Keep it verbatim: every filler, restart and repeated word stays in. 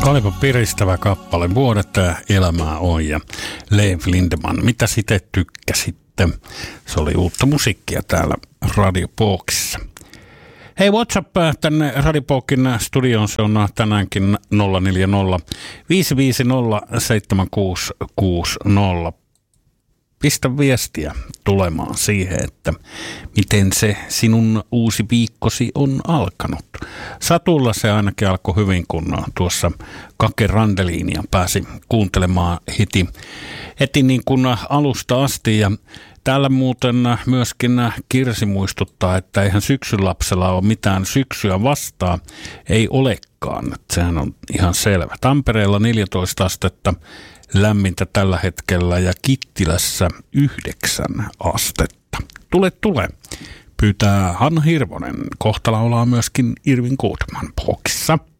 Olipa piristävä kappale. Vuodet elämää on ja Leif Lindeman. Mitä sitten tykkäsitte? Se oli uutta musiikkia täällä Radio Boxissa. Hei, WhatsApp tänne Radio Boxin studioon, se on tänäänkin nolla neljä nolla viisi viisi nolla seitsemän kuusi kuusi nolla. Pistä viestiä tulemaan siihen, että miten se sinun uusi viikkosi on alkanut. Satulla se ainakin alkoi hyvin, kun tuossa Kake Randeliinia pääsi kuuntelemaan heti, heti niin kuin alusta asti. Ja täällä muuten myöskin Kirsi muistuttaa, että eihän syksyn lapsella ole mitään syksyä vastaan. Ei olekaan, sehän on ihan selvä. Tampereella neljätoista astetta. Lämmintä tällä hetkellä ja Kittilässä yhdeksän astetta. Tule, tule. Pyytää Hanna Hirvonen. Kohta laulaa myöskin Irvin Goodman Boxissa.